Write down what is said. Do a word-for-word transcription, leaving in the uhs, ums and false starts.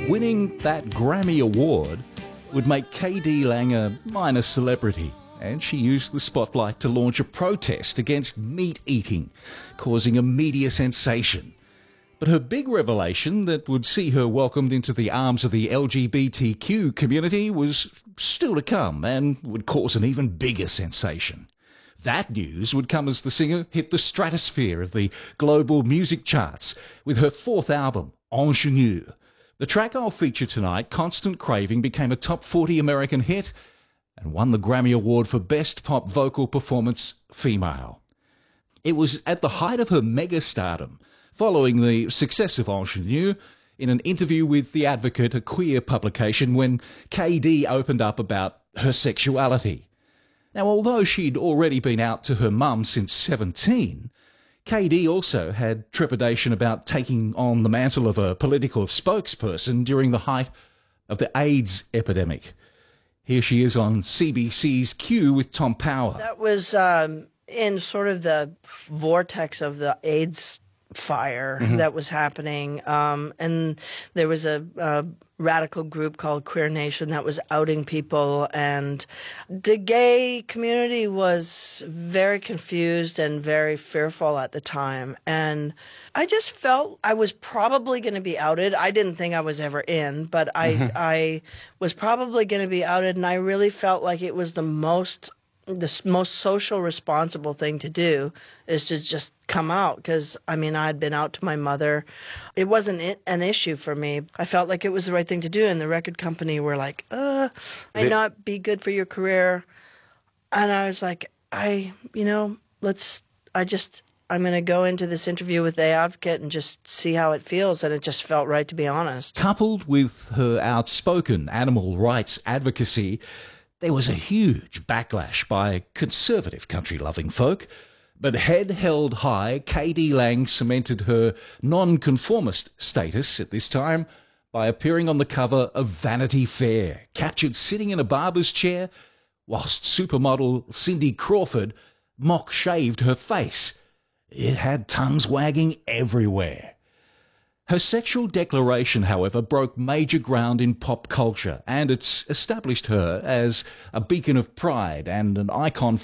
Winning that Grammy Award would make K D Lang a minor celebrity, and she used the spotlight to launch a protest against meat eating, causing a media sensation. But her big revelation that would see her welcomed into the arms of the L G B T Q community was still to come and would cause an even bigger sensation. That news would come as the singer hit the stratosphere of the global music charts with her fourth album, Ingenue. The track I'll feature tonight, Constant Craving, became a top forty American hit and won the Grammy Award for Best Pop Vocal Performance Female. It was at the height of her mega-stardom, following the success of Ingenue, in an interview with The Advocate, a queer publication, when K D opened up about her sexuality. Now, although she'd already been out to her mum since seventeen, K D also had trepidation about taking on the mantle of a political spokesperson during the height of the AIDS epidemic. Here she is on C B C's Q with Tom Power. That was um, in sort of the vortex of the AIDS fire mm-hmm. that was happening. Um, and there was a, a radical group called Queer Nation that was outing people. And the gay community was very confused and very fearful at the time. And I just felt I was probably going to be outed. I didn't think I was ever in, but I, mm-hmm. I was probably going to be outed. And I really felt like it was the most the most social responsible thing to do is to just come out, because, I mean, I'd been out to my mother. It wasn't an issue for me. I felt like it was the right thing to do, and the record company were like, uh, might not be good for your career. And I was like, I, you know, let's, I just, I'm going to go into this interview with The Advocate and just see how it feels, and it just felt right, to be honest. Coupled with her outspoken animal rights advocacy, there was a huge backlash by conservative country-loving folk. But head held high, K D Lang cemented her non-conformist status at this time by appearing on the cover of Vanity Fair, captured sitting in a barber's chair, whilst supermodel Cindy Crawford mock-shaved her face. It had tongues wagging everywhere. Her sexual declaration, however, broke major ground in pop culture, and it's established her as a beacon of pride and an icon